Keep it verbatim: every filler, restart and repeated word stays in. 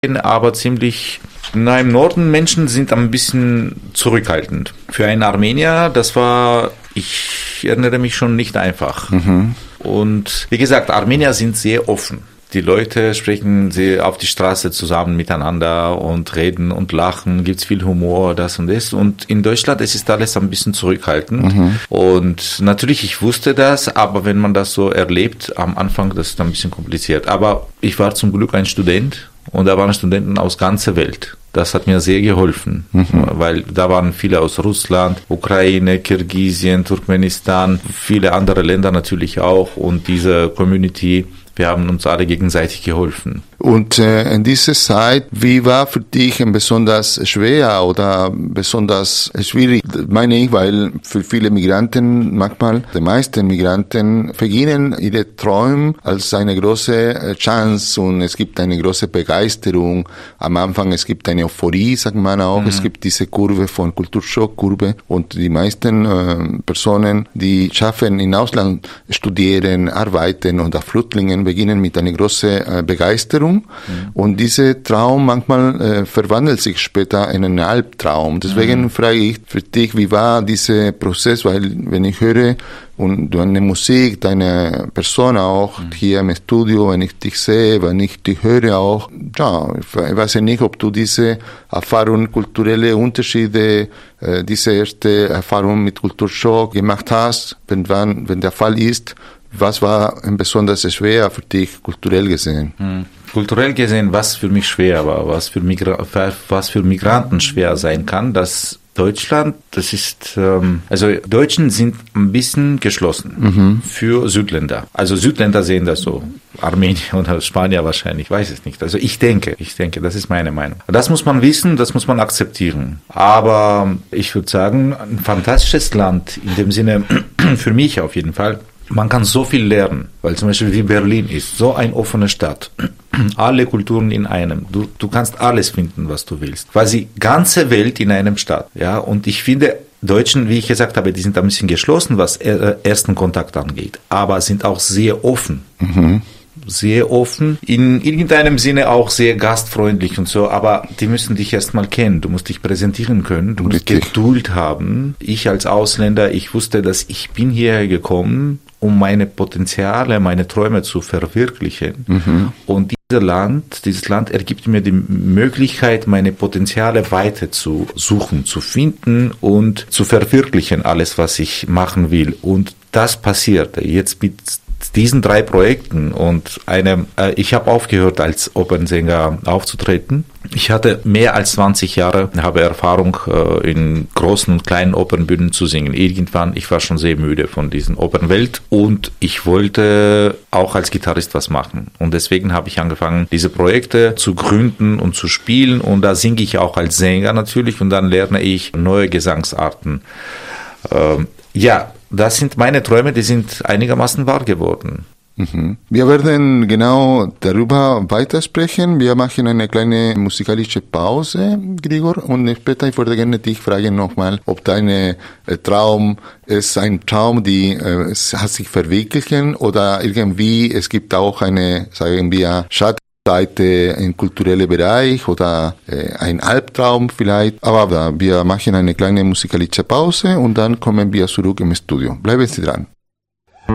aber ziemlich, na, im Norden Menschen sind ein bisschen zurückhaltend. Für einen Armenier, das war, ich erinnere mich schon, nicht einfach. Mhm. Und wie gesagt, Armenier sind sehr offen. Die Leute sprechen sehr auf die Straße zusammen miteinander und reden und lachen, gibt's viel Humor, das und das. Und in Deutschland es ist alles ein bisschen zurückhaltend. Mhm. Und natürlich, ich wusste das, aber wenn man das so erlebt, am Anfang, das ist ein bisschen kompliziert. Aber ich war zum Glück ein Student und da waren Studenten aus ganzer Welt. Das hat mir sehr geholfen, mhm. weil da waren viele aus Russland, Ukraine, Kirgisien, Turkmenistan, viele andere Länder natürlich auch und diese Community, wir haben uns alle gegenseitig geholfen. Und äh, in dieser Zeit, wie war für dich besonders schwer oder besonders schwierig, meine ich, weil für viele Migranten, manchmal die meisten Migranten verdienen ihre Träume als eine große Chance und es gibt eine große Begeisterung. Am Anfang es gibt eine Euphorie, sagt man auch. Mhm. Es gibt diese Kurve von Kulturschockkurve und die meisten äh, Personen, die schaffen im Ausland studieren, arbeiten oder Flüchtlingen beginnen mit einer großen äh, Begeisterung. Mhm. Und dieser Traum manchmal äh, verwandelt sich später in einen Albtraum. Deswegen mhm. frage ich für dich, wie war dieser Prozess? Weil wenn ich höre und deine Musik, deine Person auch mhm. hier im Studio, wenn ich dich sehe, wenn ich dich höre auch, ja, ich weiß ja nicht, ob du diese Erfahrung, kulturelle Unterschiede, äh, diese erste Erfahrung mit Kulturschock gemacht hast, wenn, wann, wenn der Fall ist. Was war besonders schwer für dich, kulturell gesehen? Hm. Kulturell gesehen, was für mich schwer war, was für, Migra- was für Migranten schwer sein kann, dass Deutschland, das ist, ähm, also Deutschen sind ein bisschen geschlossen mhm. für Südländer. Also Südländer sehen das so. Armenier oder Spanier wahrscheinlich, ich weiß es nicht. Also ich denke, ich denke, das ist meine Meinung. Das muss man wissen, das muss man akzeptieren. Aber ich würde sagen, ein fantastisches Land, in dem Sinne, für mich auf jeden Fall. Man kann so viel lernen, weil zum Beispiel wie Berlin ist, so eine offene Stadt. Alle Kulturen in einem. Du, du kannst alles finden, was du willst. Quasi ganze Welt in einem Stadt. Ja, und ich finde, Deutschen, wie ich gesagt habe, die sind ein bisschen geschlossen, was ersten Kontakt angeht, aber sind auch sehr offen. Mhm. Sehr offen, in irgendeinem Sinne auch sehr gastfreundlich und so, aber die müssen dich erstmal kennen, du musst dich präsentieren können, du musst Richtig. Geduld haben. Ich als Ausländer, ich wusste, dass ich bin hierher gekommen, um meine Potenziale, meine Träume zu verwirklichen. Mhm. Und dieses Land, dieses Land ergibt mir die Möglichkeit, meine Potenziale weiter zu suchen, zu finden und zu verwirklichen, alles, was ich machen will. Und das passierte jetzt mit diesen drei Projekten und eine, äh, ich habe aufgehört als Opernsänger aufzutreten. Ich hatte mehr als zwanzig Jahre, habe Erfahrung äh, in großen und kleinen Opernbühnen zu singen. Irgendwann, ich war schon sehr müde von diesen Opernwelt und ich wollte auch als Gitarrist was machen. Und deswegen habe ich angefangen, diese Projekte zu gründen und zu spielen und da singe ich auch als Sänger natürlich und dann lerne ich neue Gesangsarten. Ähm, ja, das sind meine Träume, die sind einigermaßen wahr geworden. Mhm. Wir werden genau darüber weitersprechen. Wir machen eine kleine musikalische Pause, Grigor, und später ich würde gerne dich fragen nochmal, ob dein äh, Traum ist ein Traum, die äh, hat sich verwirklichen oder irgendwie es gibt auch eine, sagen wir, Schatten. Seite im kulturellen Bereich oder äh, ein Albtraum vielleicht. Aber wir machen eine kleine musikalische Pause und dann kommen wir zurück im Studio. Bleiben Sie dran.